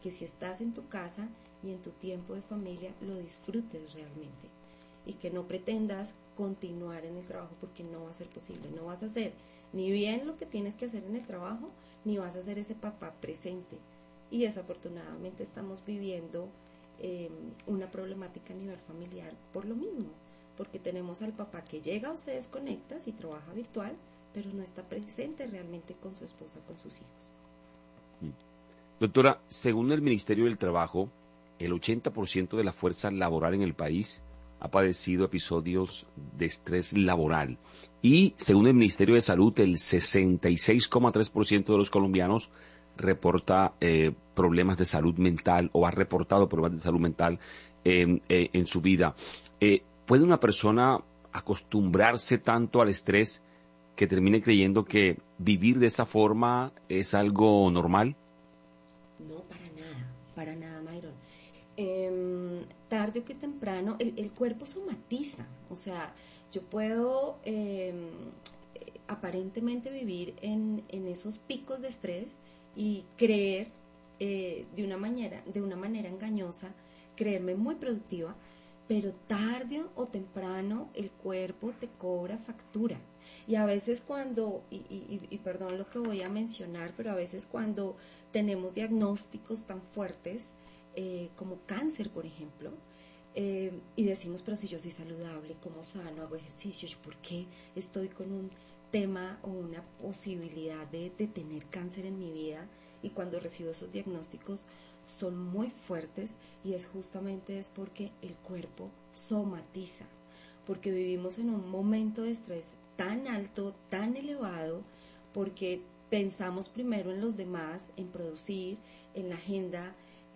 que si estás en tu casa y en tu tiempo de familia, lo disfrutes realmente y que no pretendas continuar en el trabajo porque no va a ser posible, no vas a hacer ni bien lo que tienes que hacer en el trabajo, ni vas a ser ese papá presente. Y desafortunadamente estamos viviendo una problemática a nivel familiar por lo mismo, porque tenemos al papá que llega o se desconecta si trabaja virtual, pero no está presente realmente con su esposa, con sus hijos. Doctora, según el Ministerio del Trabajo, el 80% de la fuerza laboral en el país ha padecido episodios de estrés laboral. Y según el Ministerio de Salud, el 66,3% de los colombianos reporta problemas de salud mental o ha reportado problemas de salud mental en su vida. ¿Puede una persona acostumbrarse tanto al estrés que termine creyendo que vivir de esa forma es algo normal? No, para nada, Myron. Tarde o que temprano, el cuerpo somatiza, o sea, yo puedo aparentemente vivir en esos picos de estrés y creer de una manera engañosa, creerme muy productiva, pero tarde o temprano el cuerpo te cobra factura. Y a veces cuando, y perdón lo que voy a mencionar, pero a veces cuando tenemos diagnósticos tan fuertes como cáncer, por ejemplo, y decimos, pero si yo soy saludable, como sano, hago ejercicio, ¿por qué estoy con un tema o una posibilidad de tener cáncer en mi vida? Y cuando recibo esos diagnósticos son muy fuertes y es porque el cuerpo somatiza, porque vivimos en un momento de estrés tan alto, tan elevado, porque pensamos primero en los demás, en producir, en la agenda,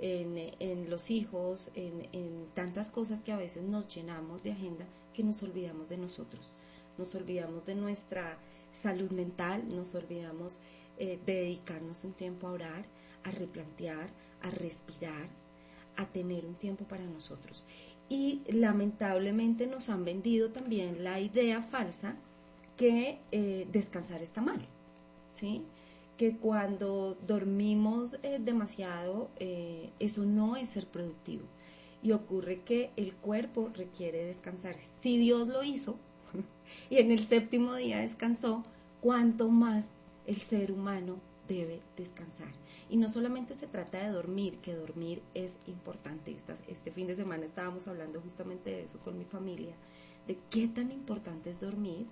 en los hijos, en tantas cosas que a veces nos llenamos de agenda que nos olvidamos de nosotros, nos olvidamos de nuestra salud mental, nos olvidamos de dedicarnos un tiempo a orar, a replantear, a respirar, a tener un tiempo para nosotros. Y lamentablemente nos han vendido también la idea falsa que descansar está mal, ¿sí? Que cuando dormimos demasiado, eso no es ser productivo. Y ocurre que el cuerpo requiere descansar. Si Dios lo hizo y en el séptimo día descansó, ¿cuánto más el ser humano debe descansar? Y no solamente se trata de dormir, que dormir es importante. Este fin de semana estábamos hablando justamente de eso con mi familia, de qué tan importante es dormir,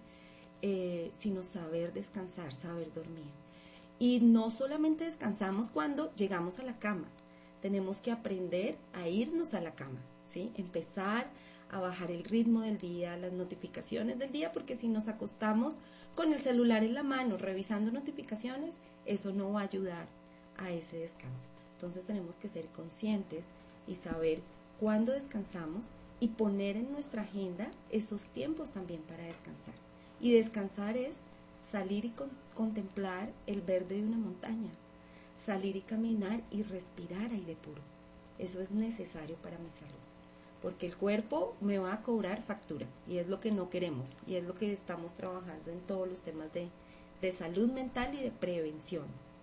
sino saber descansar, saber dormir. Y no solamente descansamos cuando llegamos a la cama, tenemos que aprender a irnos a la cama, ¿sí? Empezar a bajar el ritmo del día, las notificaciones del día, porque si nos acostamos con el celular en la mano revisando notificaciones, eso no va a ayudar a ese descanso. Entonces tenemos que ser conscientes y saber cuándo descansamos y poner en nuestra agenda esos tiempos también para descansar. Y descansar es salir y contemplar el verde de una montaña, salir y caminar y respirar aire puro. Eso es necesario para mi salud, porque el cuerpo me va a cobrar factura y es lo que no queremos y es lo que estamos trabajando en todos los temas de salud mental y de prevención.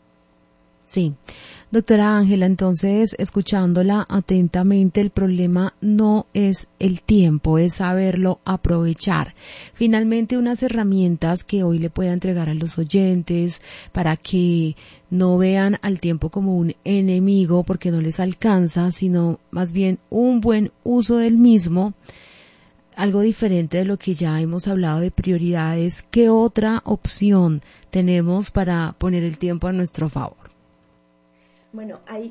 Sí, doctora Ángela, entonces, escuchándola atentamente, el problema no es el tiempo, es saberlo aprovechar. Finalmente, unas herramientas que hoy le pueda entregar a los oyentes para que no vean al tiempo como un enemigo porque no les alcanza, sino más bien un buen uso del mismo. Algo diferente de lo que ya hemos hablado de prioridades, ¿qué otra opción tenemos para poner el tiempo a nuestro favor? Bueno, hay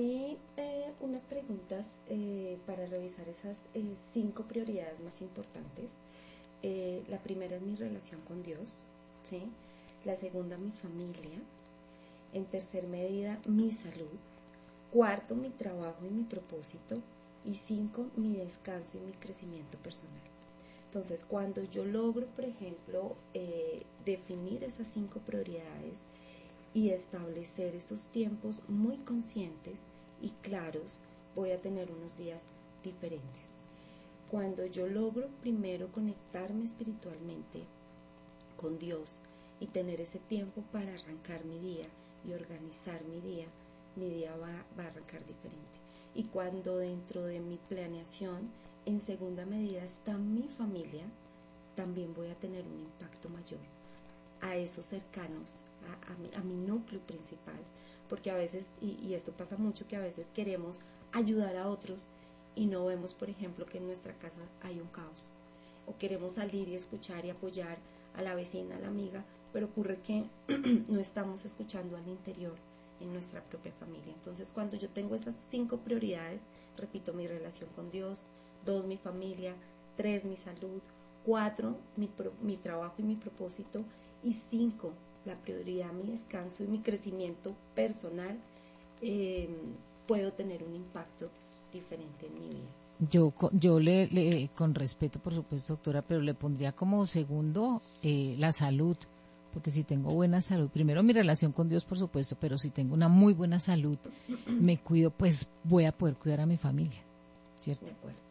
unas preguntas para revisar esas 5 prioridades más importantes. La primera es mi relación con Dios, ¿sí? La segunda, mi familia. En tercer medida, mi salud. Cuarto, mi trabajo y mi propósito. Y 5, mi descanso y mi crecimiento personal. Entonces, cuando yo logro, por ejemplo, definir esas 5 prioridades, y establecer esos tiempos muy conscientes y claros, voy a tener unos días diferentes. Cuando yo logro primero conectarme espiritualmente con Dios y tener ese tiempo para arrancar mi día y organizar mi día va a arrancar diferente. Y cuando dentro de mi planeación, en segunda medida, está mi familia, también voy a tener un impacto mayor a esos cercanos, a mi núcleo principal. Porque a veces, y esto pasa mucho, que a veces queremos ayudar a otros y no vemos, por ejemplo, que en nuestra casa hay un caos. O queremos salir y escuchar y apoyar a la vecina, a la amiga, pero ocurre que no estamos escuchando al interior en nuestra propia familia. Entonces, cuando yo tengo estas 5 prioridades, repito, mi relación con Dios, 2, mi familia, 3, mi salud, 4, mi trabajo y mi propósito, y 5, la prioridad, mi descanso y mi crecimiento personal, puedo tener un impacto diferente en mi vida. Yo con respeto, por supuesto, doctora, pero le pondría como segundo la salud, porque si tengo buena salud, primero mi relación con Dios, por supuesto, pero si tengo una muy buena salud, me cuido, pues voy a poder cuidar a mi familia, ¿cierto? De acuerdo.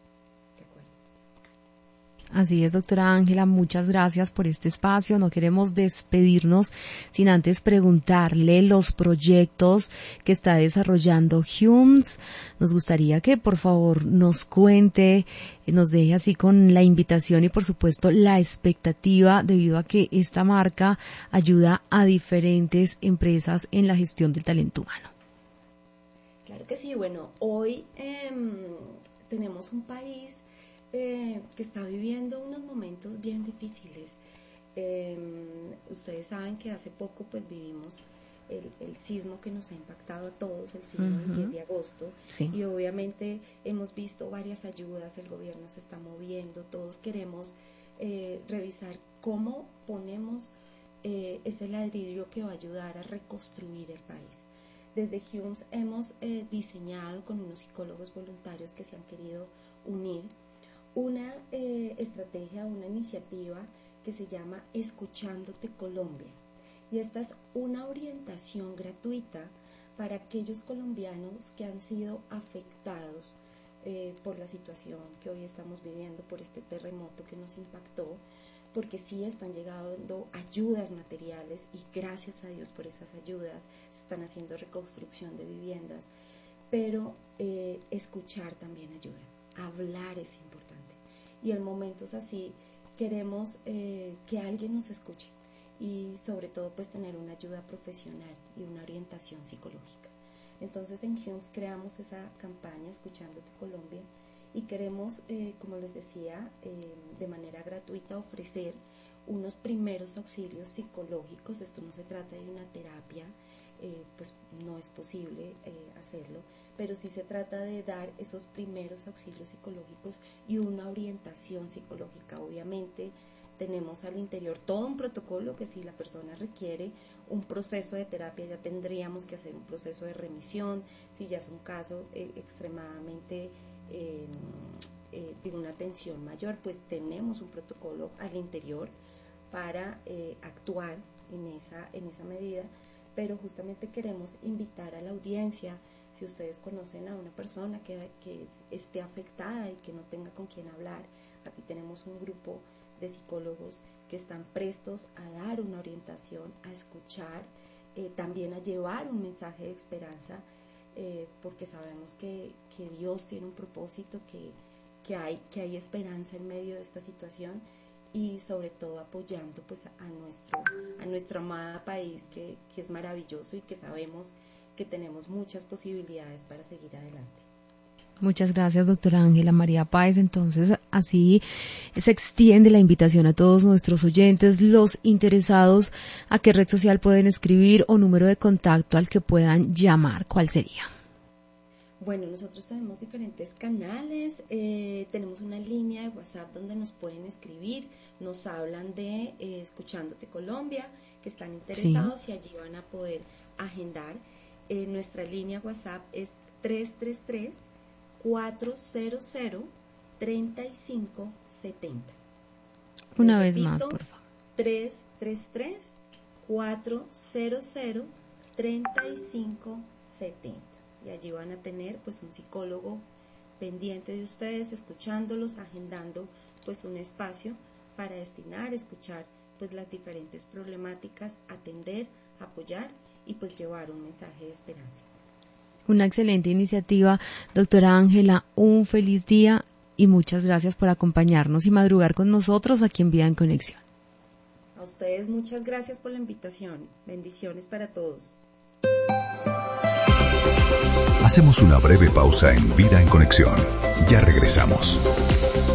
Así es, doctora Ángela, muchas gracias por este espacio. No queremos despedirnos sin antes preguntarle los proyectos que está desarrollando HUMSS. Nos gustaría que por favor nos cuente, nos deje así con la invitación y por supuesto la expectativa, debido a que esta marca ayuda a diferentes empresas en la gestión del talento humano. Claro que sí. Bueno, hoy tenemos un país que está viviendo unos momentos bien difíciles. Ustedes saben que hace poco pues vivimos el sismo que nos ha impactado a todos, el sismo del 10 de agosto, Sí. y obviamente hemos visto varias ayudas, el gobierno se está moviendo, todos queremos revisar cómo ponemos ese ladrillo que va a ayudar a reconstruir el país. Desde HUMSS hemos diseñado con unos psicólogos voluntarios que se han querido unir una estrategia, una iniciativa que se llama Escuchándote Colombia. Y esta es una orientación gratuita para aquellos colombianos que han sido afectados por la situación que hoy estamos viviendo, por este terremoto que nos impactó, porque sí están llegando ayudas materiales y gracias a Dios por esas ayudas se están haciendo reconstrucción de viviendas, pero escuchar también ayuda, hablar es importante. Y en momentos así queremos que alguien nos escuche y sobre todo pues tener una ayuda profesional y una orientación psicológica. Entonces en HUMSS creamos esa campaña Escuchándote Colombia y queremos, como les decía, de manera gratuita ofrecer unos primeros auxilios psicológicos. Esto no se trata de una terapia, pues no es posible hacerlo, pero sí se trata de dar esos primeros auxilios psicológicos y una orientación psicológica. Obviamente tenemos al interior todo un protocolo que si la persona requiere un proceso de terapia ya tendríamos que hacer un proceso de remisión, si ya es un caso extremadamente de una tensión mayor, pues tenemos un protocolo al interior para actuar en esa medida, pero justamente queremos invitar a la audiencia, si ustedes conocen a una persona que esté afectada y que no tenga con quién hablar, aquí tenemos un grupo de psicólogos que están prestos a dar una orientación, a escuchar, también a llevar un mensaje de esperanza, porque sabemos que Dios tiene un propósito, que hay esperanza en medio de esta situación y sobre todo apoyando pues a nuestro amado país que es maravilloso y que sabemos que tenemos muchas posibilidades para seguir adelante. Muchas gracias, doctora Ángela María Páez. Entonces, así se extiende la invitación a todos nuestros oyentes, los interesados, a qué red social pueden escribir o número de contacto al que puedan llamar. ¿Cuál sería? Bueno, nosotros tenemos diferentes canales, tenemos una línea de WhatsApp donde nos pueden escribir, nos hablan de Escuchándote Colombia, que están interesados y allí van a poder agendar. Nuestra línea WhatsApp es 333-400-3570. Una vez más, por favor. 333-400-3570. Y allí van a tener pues un psicólogo pendiente de ustedes, escuchándolos, agendando pues un espacio para destinar, escuchar pues las diferentes problemáticas, atender, apoyar y pues llevar un mensaje de esperanza. Una excelente iniciativa, doctora Ángela. Un feliz día y muchas gracias por acompañarnos y madrugar con nosotros aquí en Vida en Conexión. A ustedes muchas gracias por la invitación. Bendiciones para todos. Hacemos una breve pausa en Vida en Conexión. Ya regresamos.